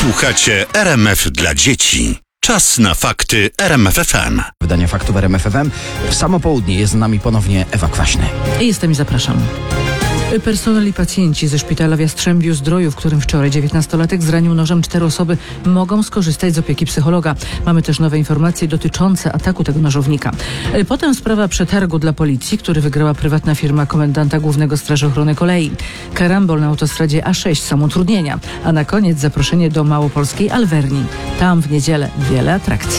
Słuchacie RMF dla dzieci. Czas na fakty RMF FM. Wydanie faktów RMF FM. W samo południe jest z nami ponownie Ewa Kwaśny. Jestem i zapraszam. Personel i pacjenci ze szpitala w Jastrzębiu-Zdroju, w którym wczoraj 19-latek zranił nożem 4 osoby, mogą skorzystać z opieki psychologa. Mamy też nowe informacje dotyczące ataku tego nożownika. Potem sprawa przetargu dla policji, który wygrała prywatna firma komendanta Głównego Straży Ochrony Kolei. Karambol na autostradzie A6, są utrudnienia. A na koniec zaproszenie do małopolskiej Alverni. Tam w niedzielę wiele atrakcji.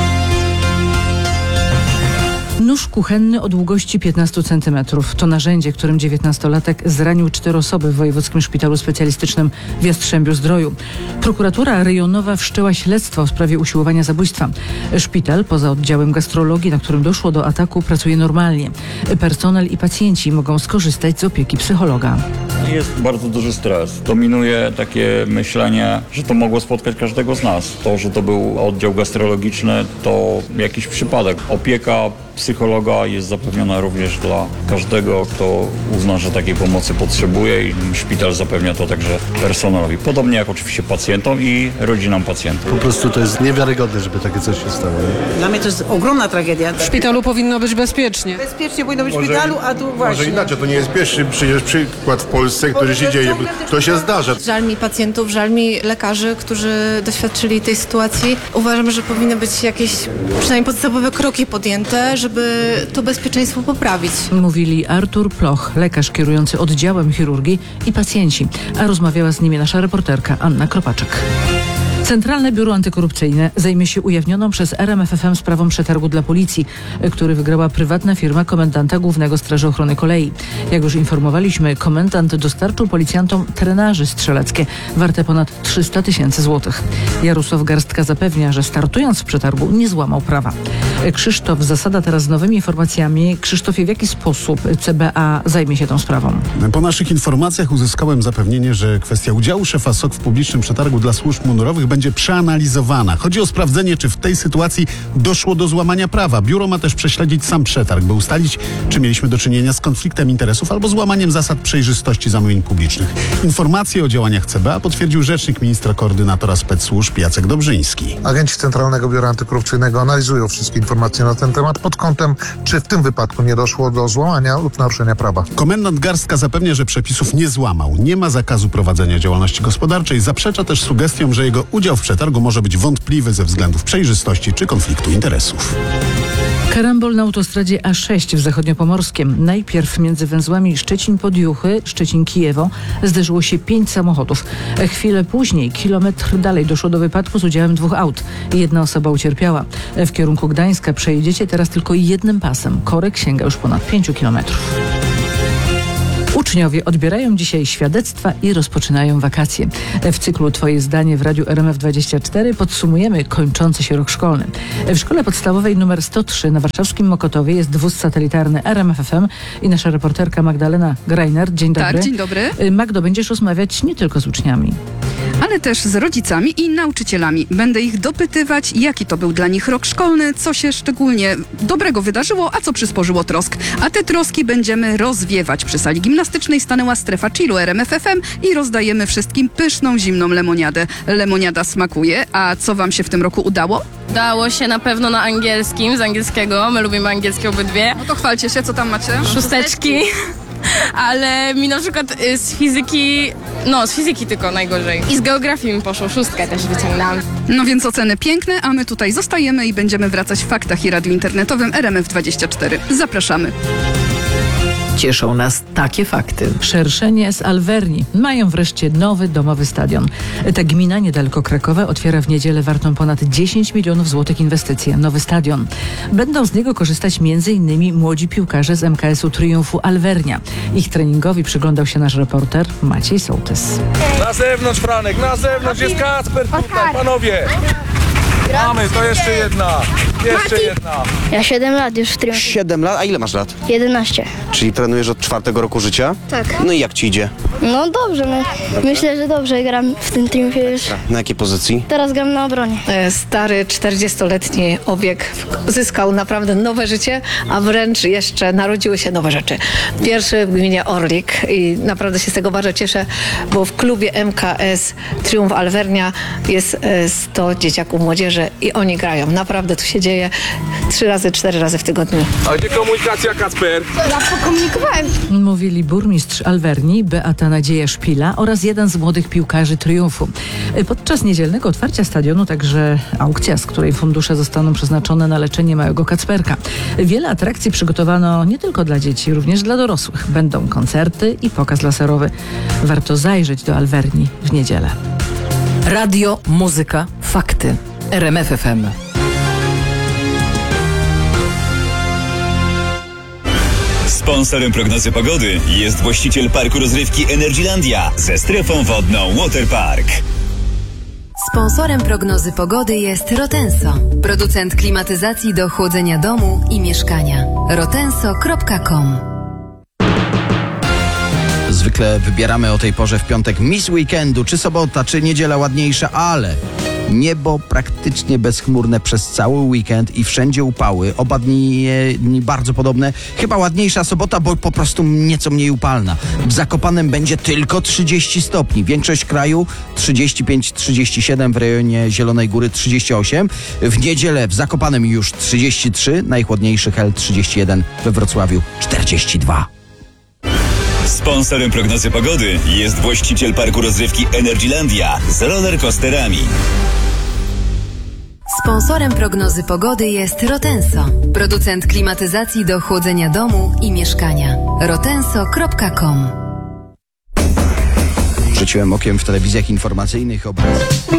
Nóż kuchenny o długości 15 cm. To narzędzie, którym 19-latek zranił 4 osoby w Wojewódzkim Szpitalu Specjalistycznym w Jastrzębiu-Zdroju. Prokuratura rejonowa wszczęła śledztwo w sprawie usiłowania zabójstwa. Szpital, poza oddziałem gastrologii, na którym doszło do ataku, pracuje normalnie. Personel i pacjenci mogą skorzystać z opieki psychologa. Jest bardzo duży stres. Dominuje takie myślenie, że to mogło spotkać każdego z nas. To, że to był oddział gastrologiczny, to jakiś przypadek. Opieka psychologa jest zapewniona również dla każdego, kto uzna, że takiej pomocy potrzebuje, i szpital zapewnia to także personelowi. Podobnie jak oczywiście pacjentom i rodzinom pacjentów. Po prostu to jest niewiarygodne, żeby takie coś się stało. Dla mnie to jest ogromna tragedia. W szpitalu powinno być bezpiecznie. Bezpiecznie powinno być w szpitalu, a tu właśnie. Może inaczej, to nie jest pierwszy przecież przykład w Polsce, który się dzieje. To się zdarza. Żal mi pacjentów, żal mi lekarzy, którzy doświadczyli tej sytuacji. Uważam, że powinny być jakieś przynajmniej podstawowe kroki podjęte, żeby to bezpieczeństwo poprawić. Mówili Artur Ploch, lekarz kierujący oddziałem chirurgii, i pacjenci, a rozmawiała z nimi nasza reporterka Anna Kropaczek. Centralne Biuro Antykorupcyjne zajmie się ujawnioną przez RMF FM sprawą przetargu dla policji, który wygrała prywatna firma komendanta Głównego Straży Ochrony Kolei. Jak już informowaliśmy, komendant dostarczył policjantom trenaży strzeleckie warte ponad 300 000 złotych. Jarosław Garstka zapewnia, że startując w przetargu nie złamał prawa. Krzysztof Zasada teraz z nowymi informacjami. Krzysztofie, w jaki sposób CBA zajmie się tą sprawą? Po naszych informacjach uzyskałem zapewnienie, że kwestia udziału szefa SOK w publicznym przetargu dla służb mundurowych będzie przeanalizowana. Chodzi o sprawdzenie, czy w tej sytuacji doszło do złamania prawa. Biuro ma też prześledzić sam przetarg, by ustalić, czy mieliśmy do czynienia z konfliktem interesów albo złamaniem zasad przejrzystości zamówień publicznych. Informacje o działaniach CBA potwierdził rzecznik ministra koordynatora spec-służb Jacek Dobrzyński. Agenci Centralnego Biura Antykorupcyjnego analizują wszystkie informacje na ten temat pod kątem, czy w tym wypadku nie doszło do złamania lub naruszenia prawa. Komendant Garstka zapewnia, że przepisów nie złamał. Nie ma zakazu prowadzenia działalności gospodarczej. Zaprzecza też sugestiom, że jego udział w przetargu może być wątpliwy ze względów przejrzystości czy konfliktu interesów. Karambol na autostradzie A6 w Zachodniopomorskiem. Najpierw między węzłami Szczecin-Podjuchy, Szczecin-Kijewo zderzyło się 5 samochodów. Chwilę później, kilometr dalej, doszło do wypadku z udziałem 2 aut. 1 osoba ucierpiała. W kierunku Gdańska przejedziecie teraz tylko jednym pasem. Korek sięga już ponad 5 kilometrów. Uczniowie odbierają dzisiaj świadectwa i rozpoczynają wakacje. W cyklu Twoje zdanie w Radiu RMF24 podsumujemy kończący się rok szkolny. W szkole podstawowej nr 103 na warszawskim Mokotowie jest wóz satelitarny RMF FM i nasza reporterka Magdalena Greiner. Dzień dobry. Tak, dzień dobry. Magdo, będziesz rozmawiać nie tylko z uczniami, ale też z rodzicami i nauczycielami. Będę ich dopytywać, jaki to był dla nich rok szkolny, co się szczególnie dobrego wydarzyło, a co przysporzyło trosk. A te troski będziemy rozwiewać. Przy sali gimnastycznej stanęła strefa chillu RMF FM i rozdajemy wszystkim pyszną, zimną lemoniadę. Lemoniada smakuje, a co wam się w tym roku udało? Udało się na pewno na angielskim, z angielskiego. My lubimy angielskie obydwie. No to chwalcie się, co tam macie? 6. Ale mi na przykład z fizyki tylko najgorzej. I z geografii mi poszło, 6 też wyciągnęłam. No więc oceny piękne, a my tutaj zostajemy i będziemy wracać w faktach i radiu internetowym RMF24. Zapraszamy. Cieszą nas takie fakty. Szerszenie z Alverni. Mają wreszcie nowy domowy stadion. Ta gmina niedaleko Krakowa otwiera w niedzielę wartą ponad 10 milionów złotych inwestycję. Nowy stadion. Będą z niego korzystać m.in. młodzi piłkarze z MKS-u Triumfu Alvernia. Ich treningowi przyglądał się nasz reporter Maciej Sołtys. Na zewnątrz, Franek, na zewnątrz jest Kacper tutaj, panowie. Mamy, to jeszcze jedna. Ja 7 lat już w Triumfie. 7 lat? A ile masz lat? 11. Czyli trenujesz od 4 roku życia? Tak. No i jak ci idzie? No dobrze, myślę, że dobrze gram w tym Triumfie już. Na jakiej pozycji? Teraz gram na obronie. Stary 40-letni obieg zyskał naprawdę nowe życie, a wręcz jeszcze narodziły się nowe rzeczy. Pierwszy w gminie Orlik i naprawdę się z tego bardzo cieszę, bo w klubie MKS Triumf Alvernia jest 100 dzieciaków młodzieży i oni grają. Naprawdę tu się dzieje 3 razy, 4 razy w tygodniu. A gdzie komunikacja, Kacper? Ja pokomunikowałem. Mówili burmistrz Alverni, Beata Nadzieja Szpila oraz jeden z młodych piłkarzy Triumfu. Podczas niedzielnego otwarcia stadionu także aukcja, z której fundusze zostaną przeznaczone na leczenie małego Kacperka. Wiele atrakcji przygotowano nie tylko dla dzieci, również dla dorosłych. Będą koncerty i pokaz laserowy. Warto zajrzeć do Alverni w niedzielę. Radio, muzyka, fakty. RMF FM. Sponsorem prognozy pogody jest właściciel parku rozrywki Energylandia ze strefą wodną Waterpark. Sponsorem prognozy pogody jest Rotenso, producent klimatyzacji do chłodzenia domu i mieszkania. rotenso.com. Zwykle wybieramy o tej porze w piątek Miss Weekendu, czy sobota, czy niedziela ładniejsza, ale niebo praktycznie bezchmurne przez cały weekend i wszędzie upały. Oba dni bardzo podobne. Chyba ładniejsza sobota, bo po prostu nieco mniej upalna. W Zakopanem będzie tylko 30 stopni. Większość kraju 35-37, w rejonie Zielonej Góry 38. W niedzielę w Zakopanem już 33, najchłodniejszy Hel 31, we Wrocławiu 42. Sponsorem prognozy pogody jest właściciel parku rozrywki Energylandia z rollercoasterami. Sponsorem prognozy pogody jest Rotenso, producent klimatyzacji do chłodzenia domu i mieszkania. rotenso.com. Rzuciłem okiem w telewizjach informacyjnych obraz.